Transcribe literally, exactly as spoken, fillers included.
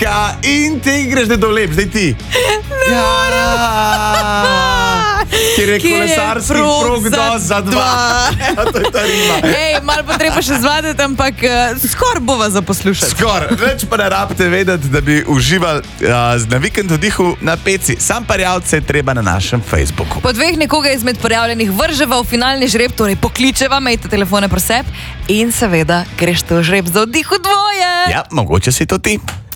Ja, in ti greš da dolep, zdaj ti. Ne ja. Kjer je Kjer je kolesarski prog prog za dos za dva. dva. Ja, to je ta rima. Ej, malo pa treba še zvaditi, ampak uh, skor bova za poslušati. Skor, več pa ne rabite vedeti, da bi uživali uh, na Vikend vdihu na peci. Sam parjavce je treba na našem Facebooku. Po dveh nekoga izmed prijavljenih vrževa v finalni žreb, torej pokličeva, imejte telefone pri sebi in seveda greš to žreb za vdih v dvoje. Ja, mogoče si to ti.